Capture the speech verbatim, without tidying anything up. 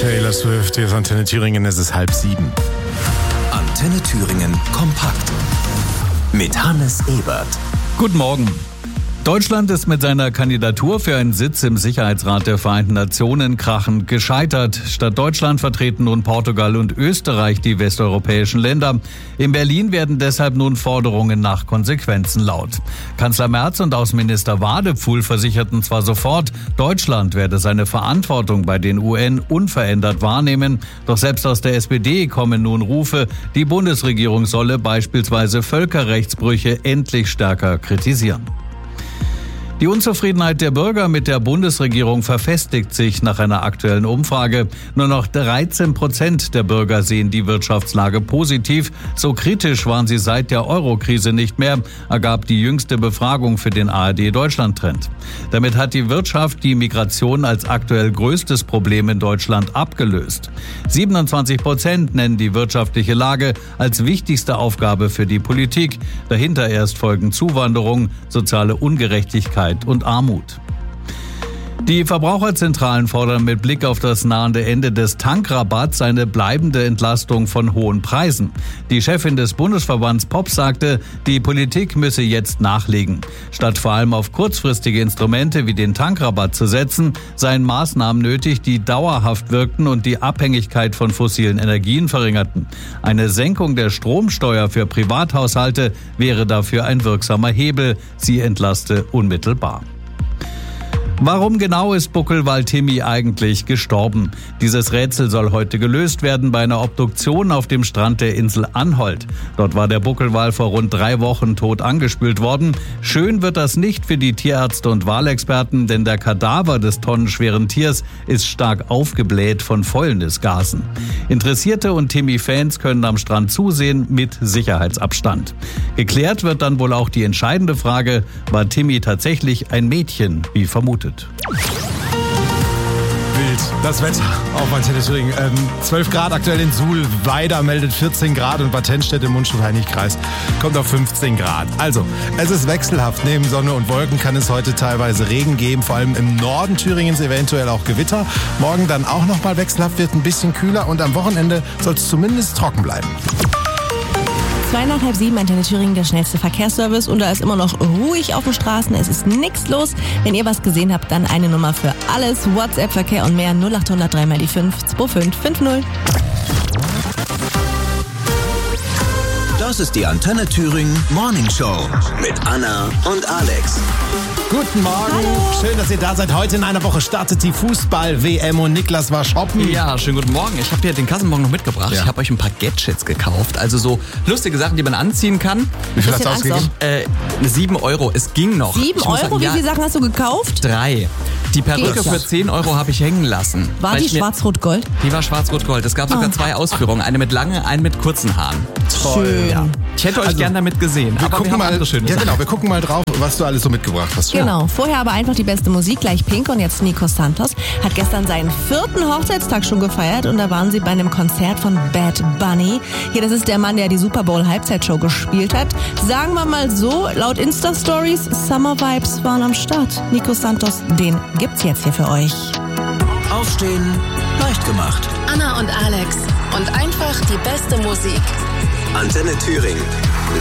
Taylor Swift, hier ist Antenne Thüringen, es ist halb sieben. Antenne Thüringen kompakt mit Hannes Ebert. Guten Morgen. Deutschland ist mit seiner Kandidatur für einen Sitz im Sicherheitsrat der Vereinten Nationen krachend gescheitert. Statt Deutschland vertreten nun Portugal und Österreich die westeuropäischen Länder. In Berlin werden deshalb nun Forderungen nach Konsequenzen laut. Kanzler Merz und Außenminister Wadepfuhl versicherten zwar sofort, Deutschland werde seine Verantwortung bei den U N unverändert wahrnehmen. Doch selbst aus der S P D kommen nun Rufe, die Bundesregierung solle beispielsweise Völkerrechtsbrüche endlich stärker kritisieren. Die Unzufriedenheit der Bürger mit der Bundesregierung verfestigt sich nach einer aktuellen Umfrage. Nur noch dreizehn Prozent der Bürger sehen die Wirtschaftslage positiv. So kritisch waren sie seit der Euro-Krise nicht mehr, ergab die jüngste Befragung für den A R D-Deutschland-Trend. Damit hat die Wirtschaft die Migration als aktuell größtes Problem in Deutschland abgelöst. siebenundzwanzig Prozent nennen die wirtschaftliche Lage als wichtigste Aufgabe für die Politik. Dahinter erst folgen Zuwanderung, soziale Ungerechtigkeit und Armut. Die Verbraucherzentralen fordern mit Blick auf das nahende Ende des Tankrabatts eine bleibende Entlastung von hohen Preisen. Die Chefin des Bundesverbands P O P sagte, die Politik müsse jetzt nachlegen. Statt vor allem auf kurzfristige Instrumente wie den Tankrabatt zu setzen, seien Maßnahmen nötig, die dauerhaft wirkten und die Abhängigkeit von fossilen Energien verringerten. Eine Senkung der Stromsteuer für Privathaushalte wäre dafür ein wirksamer Hebel. Sie entlaste unmittelbar. Warum genau ist Buckelwal-Timmy eigentlich gestorben? Dieses Rätsel soll heute gelöst werden bei einer Obduktion auf dem Strand der Insel Anholt. Dort war der Buckelwal vor rund drei Wochen tot angespült worden. Schön wird das nicht für die Tierärzte und Walexperten, denn der Kadaver des tonnenschweren Tiers ist stark aufgebläht von Fäulnisgasen. Interessierte und Timmy-Fans können am Strand zusehen mit Sicherheitsabstand. Geklärt wird dann wohl auch die entscheidende Frage, war Timmy tatsächlich ein Mädchen, wie vermutet? Wild. Das Wetter auf Antenne Thüringen. Ähm, zwölf Grad aktuell in Suhl. Weida meldet vierzehn Grad und Bad Tennstedt im Mundschut-Heinig-Kreis kommt auf fünfzehn Grad. Also, es ist wechselhaft. Neben Sonne und Wolken kann es heute teilweise Regen geben, vor allem im Norden Thüringens eventuell auch Gewitter. Morgen dann auch nochmal wechselhaft, wird ein bisschen kühler und am Wochenende soll es zumindest trocken bleiben. Zwei nach halb sieben, Antenne Thüringen, der schnellste Verkehrsservice. Und da ist immer noch ruhig auf den Straßen. Es ist nichts los. Wenn ihr was gesehen habt, dann eine Nummer für alles. WhatsApp, Verkehr und mehr. null acht hundert drei mal die fünf zwei fünf fünf null. Das ist die Antenne Thüringen Morning Show mit Anna und Alex. Guten Morgen. Hallo. Schön, dass ihr da seid. Heute in einer Woche startet die Fußball-W M und Niklas war shoppen. Ja, schönen guten Morgen. Ich habe dir den Kassenbon noch mitgebracht. Ja. Ich habe euch ein paar Gadgets gekauft. Also so lustige Sachen, die man anziehen kann. Wie viel hast du Bisschen ausgegeben? Äh, sieben Euro. Es ging noch. Sieben Ich muss Euro? sagen, Wie ja, viele Sachen hast du gekauft? Drei. Die Perücke Geht ja. für zehn Euro habe ich hängen lassen. War Weil die ich mir- schwarz-rot-gold? Die war schwarz-rot-gold. Es gab sogar Oh. zwei Ausführungen. Eine mit langen, eine mit kurzen Haaren. Schön. Ja. Ich hätte euch Also, gern damit gesehen. Wir aber gucken wir haben mal, andere schöne ja Sachen. genau, wir gucken mal drauf, was du alles so mitgebracht hast. Genau. Vorher aber einfach die beste Musik, gleich Pink und jetzt Nico Santos. Hat gestern seinen vierten Hochzeitstag schon gefeiert und da waren sie bei einem Konzert von Bad Bunny. Hier, das ist der Mann, der die Super Bowl Halbzeitshow gespielt hat. Sagen wir mal so, laut Insta-Stories, Summer Vibes waren am Start. Nico Santos, den gibt's jetzt hier für euch. Aufstehen, leicht gemacht. Anna und Alex und einfach die beste Musik. Antenne Thüringen.